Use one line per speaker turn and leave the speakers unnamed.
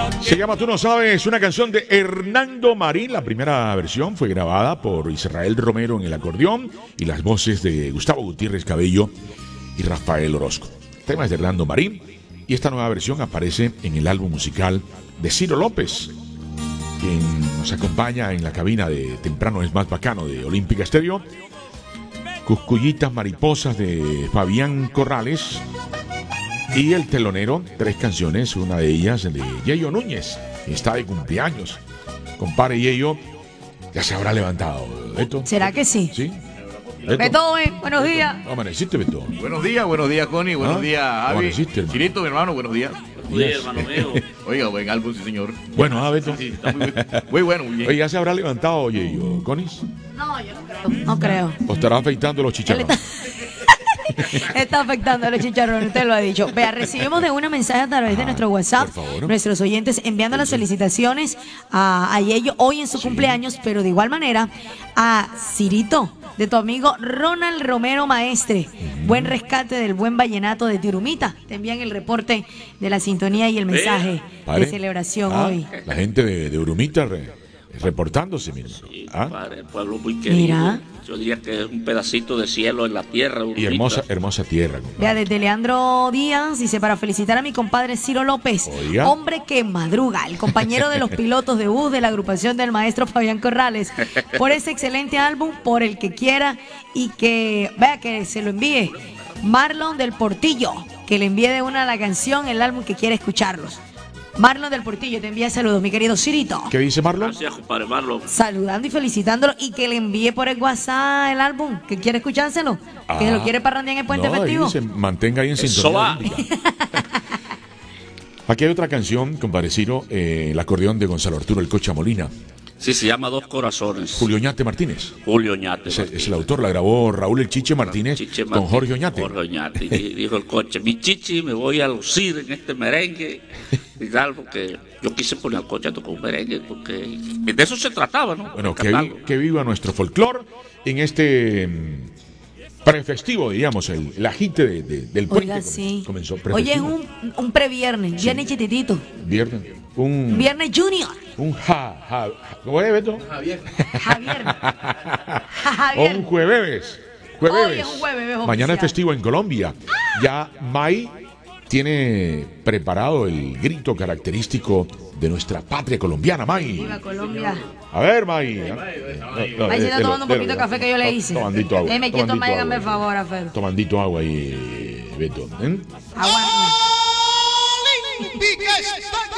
Se llama Tú no sabes, una canción de Hernando Marín. La primera versión fue grabada por Israel Romero en el acordeón y las voces de Gustavo Gutiérrez Cabello y Rafael Orozco. El tema es de Hernando Marín y esta nueva versión aparece en el álbum musical de Ciro López, quien nos acompaña en la cabina de Temprano es más bacano de Olímpica Estéreo. Cuscullitas Mariposas de Fabián Corrales. Y el telonero, 3 canciones, una de ellas de Yeyo Núñez, que está de cumpleaños. Compadre Yeyo, ya se habrá levantado, Beto.
¿Será que sí?
Sí.
Beto, buenos días.
Amaneciste, Beto.
Buenos días, Connie, buenos días, Avi.
Amaneciste, hermano.
Chirito, mi hermano, buenos días.
Buenos días, hermano mío.
Oiga, buen álbum, sí, señor.
Bueno, Beto.
Sí, está muy bueno, muy bien.
Oye, ¿ya se habrá levantado, Yeyo, Conis?
No, yo no creo. No creo.
¿O estará afeitando los chicharrones?
Está afectando a los chicharrones, usted lo ha dicho. Vea, recibimos de una mensaje a través de nuestro WhatsApp,
por favor.
nuestros oyentes enviando las felicitaciones a Yeyo hoy en su cumpleaños, pero de igual manera a Cirito, de tu amigo Ronald Romero Maestre. Buen rescate del buen vallenato de Tirumita. Te envían el reporte de la sintonía y el mensaje
Padre.
de celebración
Ah,
hoy.
La gente de Urumita reportándose, mira.
Sí,
Ah,
padre, el pueblo muy querido.
Mira.
Yo diría que es un pedacito de cielo en la tierra.
y hermosa tierra.
Vea, desde Leandro Díaz dice para felicitar a mi compadre Ciro López,
Oiga.
hombre que madruga, el compañero de los pilotos de bus de la agrupación del maestro Fabián Corrales, por ese excelente álbum, por el que quiera y que, vea, que se lo envíe Marlon del Portillo, que le envíe de una la canción, el álbum que quiere escucharlos. Marlon del Portillo te envía saludos, mi querido Cirito.
¿Qué dice Marlon?
Gracias, compadre Marlon.
Saludando y felicitándolo y que le envíe por el WhatsApp el álbum, que quiere escuchárselo, que se lo quiere parrandear en el puente
no, ahí
festivo.
se mantenga ahí en
Eso
sintonía.
va.
olímpica. Aquí hay otra canción, compadre Ciro, el acordeón de Gonzalo Arturo El Cocha Molina.
Sí, se llama Dos Corazones.
Julio Oñate Martínez.
Julio Oñate.
Es el autor, la grabó Raúl El Chiche Martínez
Chiche
con
Martínez,
Jorge Oñate.
Jorge Oñate. Y dijo el coche, mi chichi, me voy a lucir en este merengue. Y tal, porque yo quise poner al coche a tocar un merengue, porque de eso se trataba, ¿no?
Bueno,
Cantarlo.
que viva nuestro folclor en este prefestivo, digamos, el agite del puente.
Oiga, sí.
Comenzó
Oye, es
prefestivo.
un previernes, viernes chiquitito.
Viernes.
Viernes Junior.
¿Cómo es, Beto?
Javier.
O
Javier.
un jueves.
Hoy es un jueves,
Mañana es
oficial.
festivo en Colombia. Ya May tiene preparado el grito característico de nuestra patria colombiana, May.
Viva Colombia.
A ver, May.
Ahí se está tomando un poquito de café que yo le hice.
Tomandito agua.
Déjeme quieto,
tomandito
hágame el
agua.
favor, Alfredo.
Tomandito agua ahí, Beto.
Aguántame.
Olímpica Estéreo.